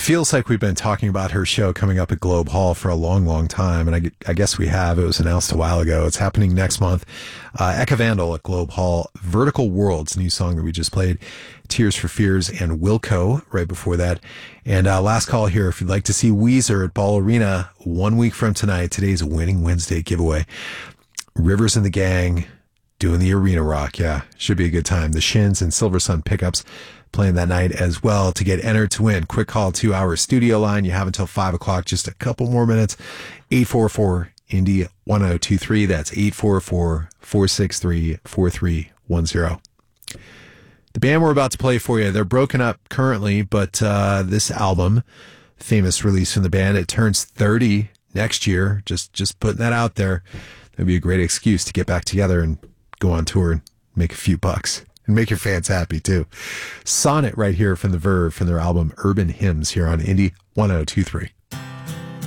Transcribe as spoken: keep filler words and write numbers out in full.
feels like we've been talking about her show coming up at Globe Hall for a long, long time, and I, I guess we have. It was announced a while ago. It's happening next month. Uh, Eka Vandal at Globe Hall. Vertical Worlds, new song that we just played. Tears for Fears and Wilco right before that. And uh, last call here, if you'd like to see Weezer at Ball Arena one week from tonight, today's Winning Wednesday giveaway. Rivers and the Gang doing the arena rock. Yeah, should be a good time. The Shins and Silver Sun Pickups playing that night as well. To get entered to win, quick call to our studio line. You have until five o'clock, just a couple more minutes. eight four four Indy one oh two three. That's eight four four, four six three, four three one zero. The band we're about to play for you, they're broken up currently, but uh, this album, famous release from the band, it turns thirty next year. Just just putting that out there. That'd be a great excuse to get back together and go on tour and make a few bucks. And make your fans happy, too. Sonnet right here from The Verve from their album Urban Hymns here on Indy one oh two three.